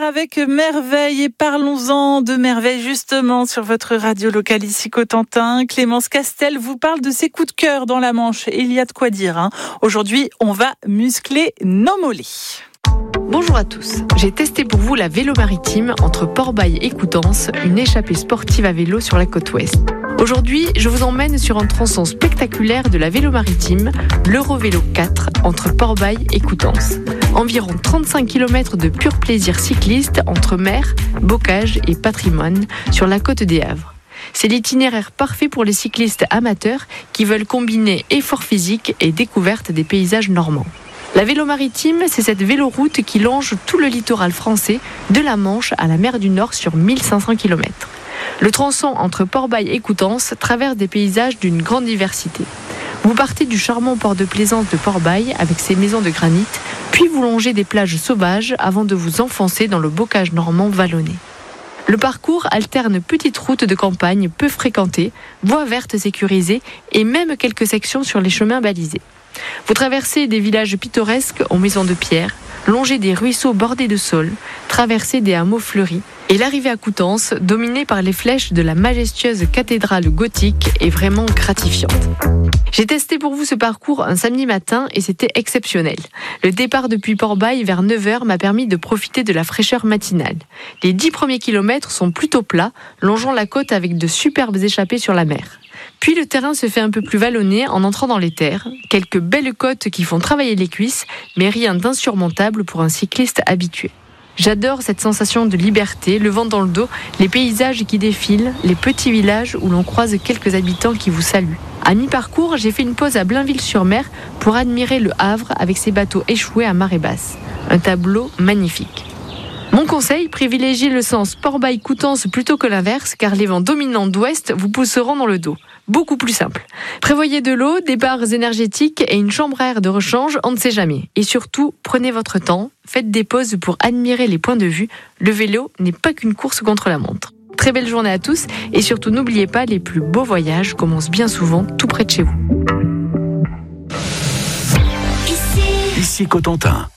démarre avec merveille et parlons-en de merveille justement sur votre radio locale ici Cotentin. Clémence Castel vous parle de ses coups de cœur dans la Manche et il y a de quoi dire. Aujourd'hui, on va muscler nos mollets. Bonjour à tous, j'ai testé pour vous la vélo maritime entre Port-Bail et Coutances, une échappée sportive à vélo sur la côte ouest. Aujourd'hui, je vous emmène sur un tronçon spectaculaire de la vélo maritime, l'Eurovélo 4, entre Port-Bail et Coutances. Environ 35 km de pur plaisir cycliste entre mer, bocage et patrimoine sur la côte des Havres. C'est l'itinéraire parfait pour les cyclistes amateurs qui veulent combiner effort physique et découverte des paysages normands. La vélo maritime, c'est cette véloroute qui longe tout le littoral français, de la Manche à la mer du Nord sur 1500 km. Le tronçon entre Port-Bail et Coutances traverse des paysages d'une grande diversité. Vous partez du charmant port de plaisance de Port-Bail avec ses maisons de granit, puis vous longez des plages sauvages avant de vous enfoncer dans le bocage normand vallonné. Le parcours alterne petites routes de campagne peu fréquentées, voies vertes sécurisées et même quelques sections sur les chemins balisés. Vous traversez des villages pittoresques aux maisons de pierre, longez des ruisseaux bordés de saules, traversez des hameaux fleuris, et l'arrivée à Coutances, dominée par les flèches de la majestueuse cathédrale gothique, est vraiment gratifiante. J'ai testé pour vous ce parcours un samedi matin et c'était exceptionnel. Le départ depuis Port-Bail vers 9h m'a permis de profiter de la fraîcheur matinale. Les 10 premiers kilomètres sont plutôt plats, longeant la côte avec de superbes échappées sur la mer. Puis le terrain se fait un peu plus vallonné en entrant dans les terres. Quelques belles côtes qui font travailler les cuisses, mais rien d'insurmontable pour un cycliste habitué. J'adore cette sensation de liberté, le vent dans le dos, les paysages qui défilent, les petits villages où l'on croise quelques habitants qui vous saluent. À mi-parcours, j'ai fait une pause à Blainville-sur-Mer pour admirer le Havre avec ses bateaux échoués à marée basse. Un tableau magnifique. Mon conseil, privilégiez le sens Port-Bail-Coutances plutôt que l'inverse, car les vents dominants d'ouest vous pousseront dans le dos. Beaucoup plus simple. Prévoyez de l'eau, des barres énergétiques et une chambre à air de rechange, on ne sait jamais. Et surtout, prenez votre temps, faites des pauses pour admirer les points de vue. Le vélo n'est pas qu'une course contre la montre. Très belle journée à tous et surtout n'oubliez pas, les plus beaux voyages commencent bien souvent tout près de chez vous. Ici Cotentin.